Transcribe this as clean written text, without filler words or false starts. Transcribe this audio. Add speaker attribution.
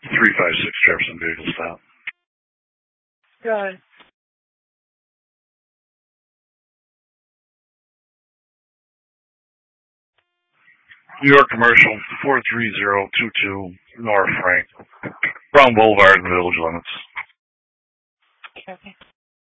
Speaker 1: 356 Jefferson vehicle stop.
Speaker 2: Got it.
Speaker 1: New York Commercial 43022 North Frank. Brown Boulevard in the village limits.
Speaker 2: Okay.